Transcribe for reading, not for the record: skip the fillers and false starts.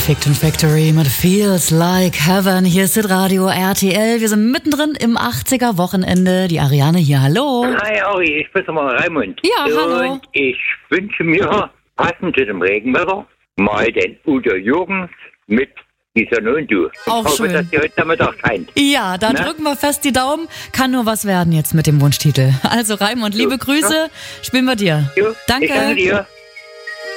Fiction Factory mit Feels Like Heaven. Hier ist das Radio RTL. Wir sind mittendrin im 80er-Wochenende. Die Ariane hier, hallo. Hi Ari, ich bin mal Raimund. Ja, hallo. Und ich wünsche mir, passend zu dem Regenwetter, mal den Udo Jürgens mit Die Sonne und du. Ich Auch hoffe, schön. dass die heute Nachmittag scheint. Ja, da drücken wir fest die Daumen. Kann nur was werden jetzt mit dem Wunschtitel. Also Raimund, liebe Grüße. Spielen wir dir. Jo, Danke. Ich danke dir.